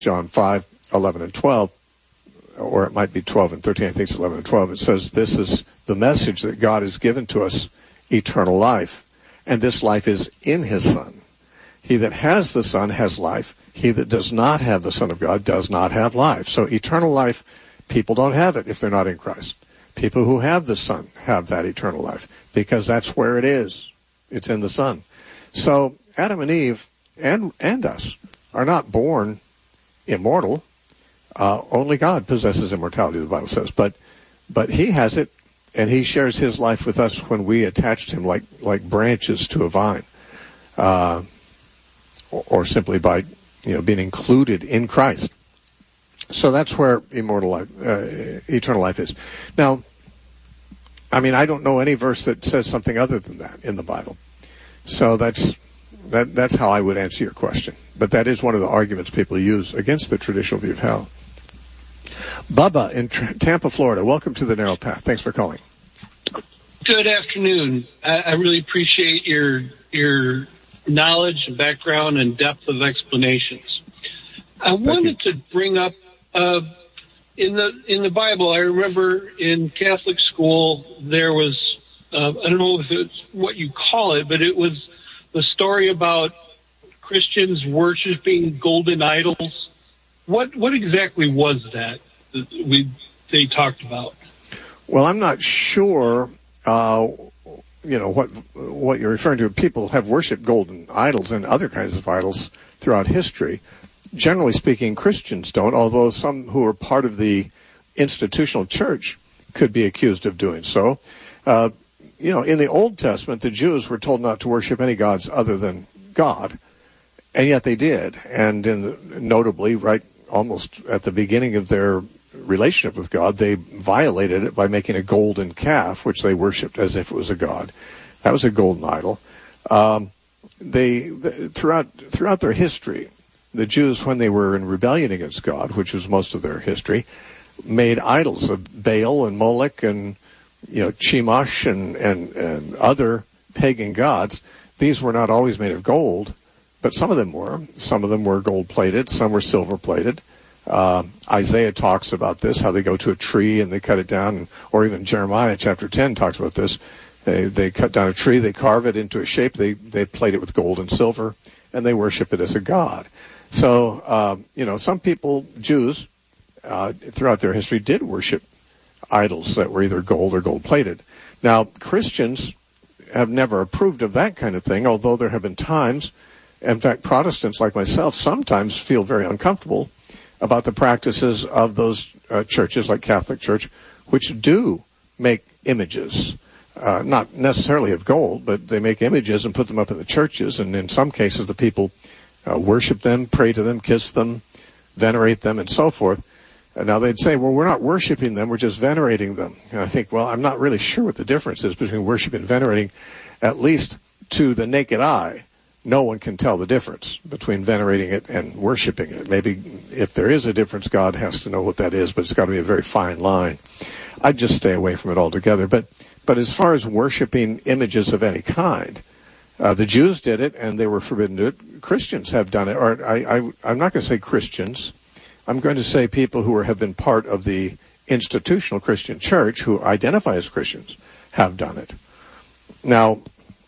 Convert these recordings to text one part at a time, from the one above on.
John 5, 11 and 12, or it might be 12 and 13, I think it's 11 and 12. It says, this is the message that God has given to us, eternal life. And this life is in his Son. He that has the Son has life. He that does not have the Son of God does not have life. So eternal life, people don't have it if they're not in Christ. People who have the Son have that eternal life because that's where it is. It's in the Son. So Adam and Eve and us are not born immortal. Only God possesses immortality, the Bible says. But he has it, and he shares his life with us when we attach to him like branches to a vine, or simply by being included in Christ. So that's where eternal life is. Now, I don't know any verse that says something other than that in the Bible. So that's how I would answer your question. But that is one of the arguments people use against the traditional view of hell. Bubba in Tampa, Florida. Welcome to the Narrow Path. Thanks for calling. Good afternoon. I really appreciate your knowledge, background, and depth of explanations. I wanted to bring up in the Bible. I remember in Catholic school there was I don't know if it's what you call it, but it was the story about Christians worshiping golden idols. What exactly was that they talked about? Well, I'm not sure. What you're referring to. People have worshipped golden idols and other kinds of idols throughout history. Generally speaking, Christians don't, although some who are part of the institutional church could be accused of doing so. In the Old Testament, the Jews were told not to worship any gods other than God, and yet they did. And notably, right almost at the beginning of their relationship with God, they violated it by making a golden calf, which they worshipped as if it was a god. That was a golden idol. Throughout their history, the Jews, when they were in rebellion against God, which was most of their history, made idols of Baal and Moloch and Chemosh and other pagan gods. These were not always made of gold, but some of them were. Some of them were gold-plated, some were silver-plated. Isaiah talks about this, how they go to a tree and they cut it down, or even Jeremiah chapter 10 talks about this. They cut down a tree, they carve it into a shape, they plate it with gold and silver, and they worship it as a god. So, some people, Jews, throughout their history did worship idols that were either gold or gold-plated. Now, Christians have never approved of that kind of thing, although there have been times, in fact, Protestants like myself sometimes feel very uncomfortable about the practices of those churches like Catholic Church, which do make images, not necessarily of gold, but they make images and put them up in the churches, and in some cases the people worship them, pray to them, kiss them, venerate them, and so forth. Now they'd say, well, we're not worshiping them, we're just venerating them. And I think, well, I'm not really sure what the difference is between worship and venerating. At least to the naked eye, no one can tell the difference between venerating it and worshiping it. Maybe if there is a difference, God has to know what that is, but it's got to be a very fine line. I'd just stay away from it altogether. But as far as worshiping images of any kind, the Jews did it, and they were forbidden to it. Christians have done it. Or I'm not going to say Christians. I'm going to say people who have been part of the institutional Christian church who identify as Christians have done it. Now,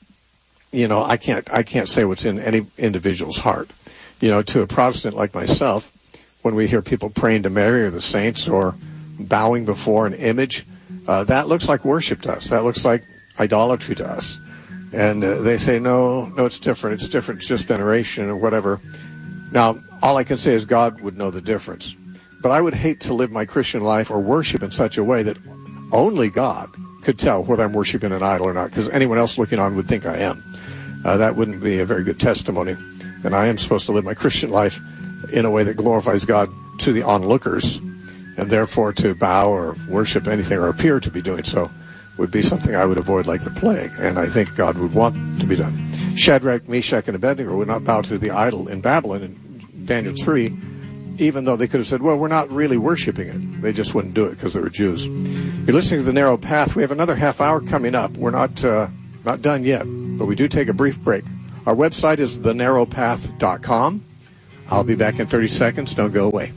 I can't say what's in any individual's heart. To a Protestant like myself, when we hear people praying to Mary or the saints or bowing before an image, that looks like worship to us. That looks like idolatry to us. And they say, no, it's different. It's different. It's just veneration or whatever. Now, all I can say is God would know the difference. But I would hate to live my Christian life or worship in such a way that only God could tell whether I'm worshiping an idol or not, because anyone else looking on would think I am. That wouldn't be a very good testimony. And I am supposed to live my Christian life in a way that glorifies God to the onlookers, and therefore to bow or worship anything or appear to be doing so would be something I would avoid like the plague, and I think God would want to be done. Shadrach, Meshach, and Abednego would not bow to the idol in Babylon in Daniel 3, even though they could have said, well, we're not really worshiping it. They just wouldn't do it because they were Jews. You're listening to The Narrow Path. We have another half hour coming up. We're not done yet, but we do take a brief break. Our website is thenarrowpath.com. I'll be back in 30 seconds. Don't go away.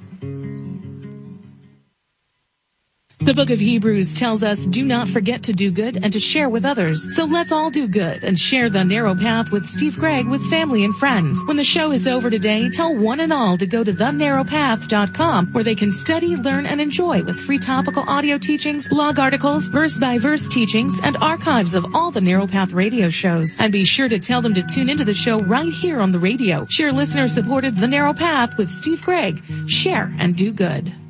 The book of Hebrews tells us, do not forget to do good and to share with others. So let's all do good and share The Narrow Path with Steve Gregg with family and friends. When the show is over today, tell one and all to go to thenarrowpath.com, where they can study, learn, and enjoy with free topical audio teachings, blog articles, verse-by-verse teachings, and archives of all the Narrow Path radio shows. And be sure to tell them to tune into the show right here on the radio. Share listener-supported The Narrow Path with Steve Gregg. Share and do good.